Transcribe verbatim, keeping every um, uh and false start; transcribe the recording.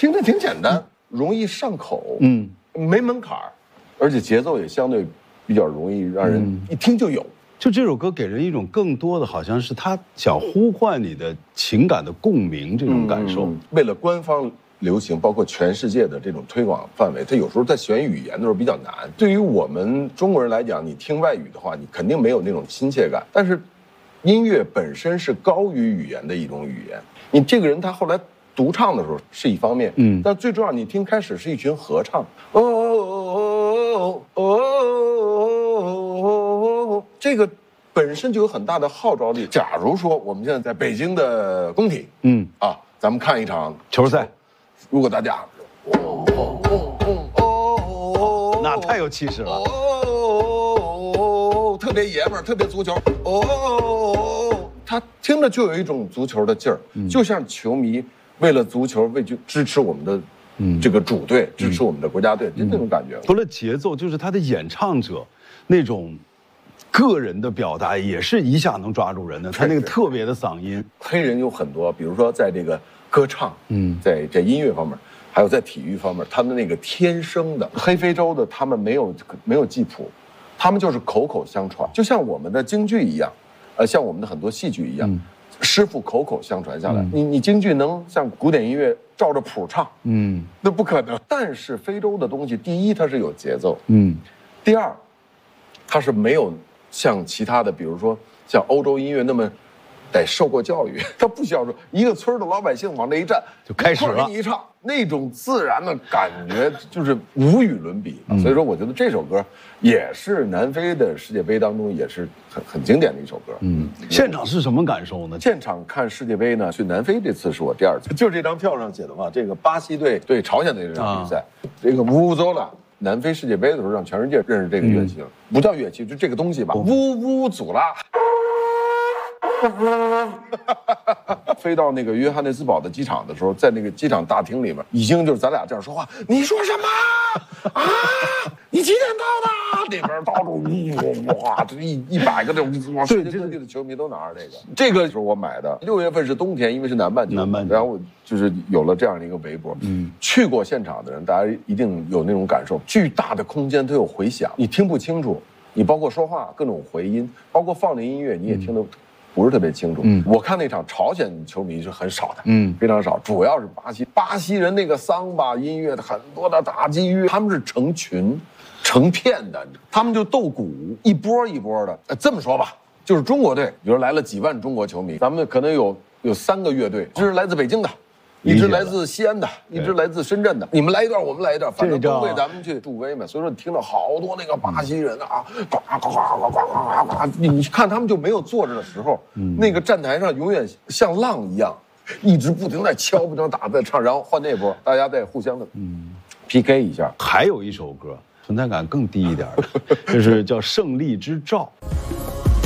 听着挺简单，容易上口，嗯，没门槛儿，而且节奏也相对比较容易让人一听就有。 就这首歌给人一种更多的，好像是他想呼唤你的情感的共鸣这种感受。 嗯、为了官方流行，包括全世界的这种推广范围，它有时候在选语言的时候比较难。对于我们中国人来讲，你听外语的话，你肯定没有那种亲切感。但是，音乐本身是高于语言的一种语言。你这个人他后来独唱的时候是一方面，嗯，但最重要，你听开始是一群合唱，哦哦哦哦，这个本身就有很大的号召力。假如说我们现在在北京的工体，嗯啊，咱们看一场球赛， 如果大家，哦哦哦哦哦， 那太有气势了， 哦，特别爷们儿，特别足球，哦，他听着就有一种足球的劲儿，就像球迷为了足球为去支持我们的。嗯，这个主队支持我们的国家队，就那种感觉。 除了节奏，就是他的演唱者那种个人的表达，也是一下能抓住人的。他那个特别的嗓音， 黑人有很多，比如说在这个歌唱，嗯，在这音乐方面，还有在体育方面，他们那个天生的黑非洲的，他们没有没有记谱，他们就是口口相传，就像我们的京剧一样，呃，像我们的很多戏剧一样。嗯，师傅口口相传下来，嗯、你你京剧能像古典音乐照着谱唱，嗯，那不可能。但是非洲的东西，第一它是有节奏，嗯，第二，它是没有像其他的，比如说像欧洲音乐那么得受过教育，它不需要说一个村的老百姓往那一站就开始了， 给你一唱，那种自然的感觉就是无与伦比。嗯、所以说，我觉得这首歌也是南非的世界杯当中也是很很经典的一首歌。嗯， 现场是什么感受呢？ 现场看世界杯呢，去南非这次是我第二次，就这张票上写的嘛，这个巴西队对朝鲜队这场比赛，啊、这个乌祖拉。南非世界杯的时候，让全世界认识这个乐器了，嗯、不叫乐器，就这个东西吧。乌乌祖拉，飞到那个约翰内斯堡的机场的时候，在那个机场大厅里面，已经就是咱俩这样说话。你说什么啊？你几点到的？那边到处哇，这一一百个这种哇，世界各地的球迷都拿着这个。这个是我买的，六月份是冬天，因为是南半球， 南半球， 然后就是有了这样的一个围脖。嗯，去过现场的人，大家一定有那种感受，巨大的空间它有回响，你听不清楚，你包括说话各种回音，包括放的音乐你也听得不是特别清楚。嗯，我看那场朝鲜球迷是很少的，嗯，非常少，主要是巴西，巴西人那个桑巴音乐的很多的打击乐，他们是成群。成片的，他们就斗鼓，一波一波的。呃，这么说吧，就是中国队，比如来了几万中国球迷，咱们可能有有三个乐队，一支来自北京的，一支来自西安的，一支来自深圳的。你们来一段，我们来一段，反正都为咱们去助威嘛。所以说，你听到好多那个巴西人啊，呱呱呱呱呱呱呱呱，你看他们就没有坐着的时候，那个站台上永远像浪一样，一直不停在敲，不停打，在唱，然后换那波，大家再互相的嗯 P K 一下。 还有一首歌。存在感更低一点的，就是叫《胜利之兆》。